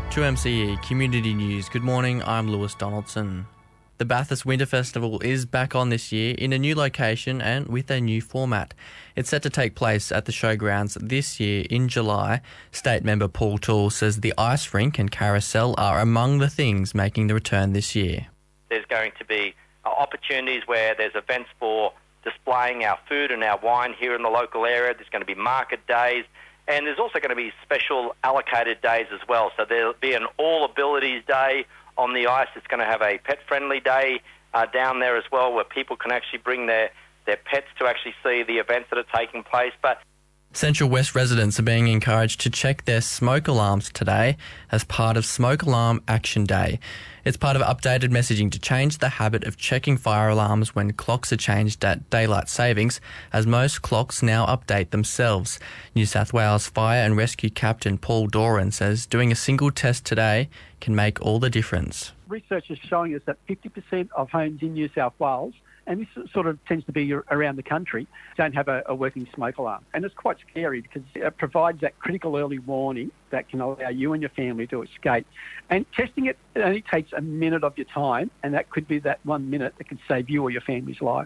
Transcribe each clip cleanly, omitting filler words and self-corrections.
2MCE Community News. Good morning, I'm Lewis Donaldson. The Bathurst Winter Festival is back on this year in a new location and with a new format. It's set to take place at the showgrounds this year in July. State member Paul Toole says the ice rink and carousel are among the things making the return this year. There's going to be opportunities where there's events for displaying our food and our wine here in the local area. There's going to be market days, and there's also going to be special allocated days as well. So there'll be an all abilities day on the ice. It's going to have a pet-friendly day down there as well, where people can actually bring their pets to actually see the events that are taking place. But Central West residents are being encouraged to check their smoke alarms today as part of Smoke Alarm Action Day. It's part of updated messaging to change the habit of checking fire alarms when clocks are changed at daylight savings, as most clocks now update themselves. New South Wales Fire and Rescue Captain Paul Doran says doing a single test today can make all the difference. Research is showing us that 50% of homes in New South Wales, and this sort of tends to be around the country, don't have a working smoke alarm. And it's quite scary because it provides that critical early warning that can allow you and your family to escape. And testing it only takes a minute of your time, and that could be that 1 minute that could save you or your family's life.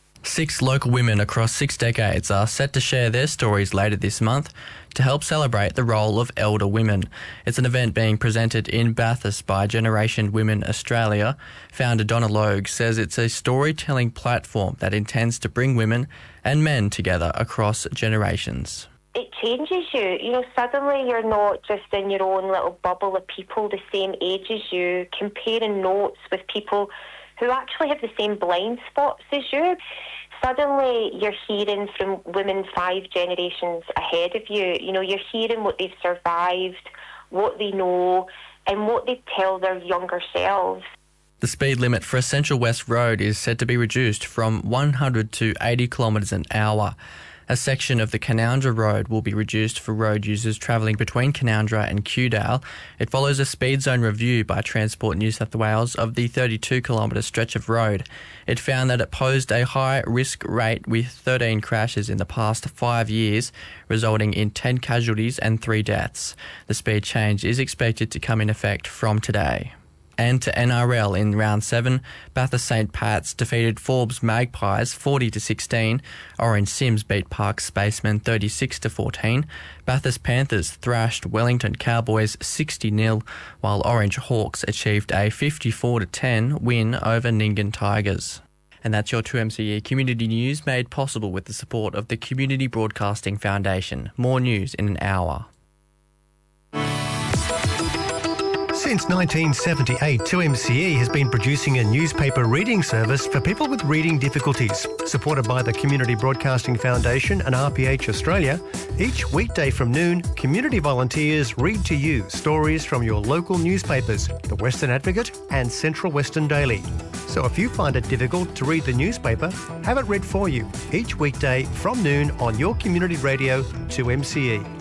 6 local women across 6 decades are set to share their stories later this month to help celebrate the role of elder women. It's an event being presented in Bathurst by Generation Women Australia. Founder Donna Logue says it's a storytelling platform that intends to bring women and men together across generations. It changes you. Suddenly you're not just in your own little bubble of people the same age as you, comparing notes with people who actually have the same blind spots as you. Suddenly you're hearing from women 5 generations ahead of you. You're hearing what they've survived, what they know, and what they tell their younger selves. The speed limit for Essential West Road is said to be reduced from 100 to 80 kilometres an hour. A section of the Canowindra Road will be reduced for road users travelling between Canowindra and Kewdale. It follows a speed zone review by Transport New South Wales of the 32-kilometre stretch of road. It found that it posed a high risk rate with 13 crashes in the past 5 years, resulting in 10 casualties and 3 deaths. The speed change is expected to come in effect from today. And to NRL in round 7, Bathurst St Pat's defeated Forbes Magpies 40-16. Orange Sims beat Park Spacemen 36-14. Bathurst Panthers thrashed Wellington Cowboys 60-0, while Orange Hawks achieved a 54-10 win over Nyngan Tigers. And that's your 2MCE Community News, made possible with the support of the Community Broadcasting Foundation. More news in an hour. Since 1978, 2MCE has been producing a newspaper reading service for people with reading difficulties. Supported by the Community Broadcasting Foundation and RPH Australia, each weekday from noon, community volunteers read to you stories from your local newspapers, the Western Advocate and Central Western Daily. So if you find it difficult to read the newspaper, have it read for you each weekday from noon on your community radio 2MCE.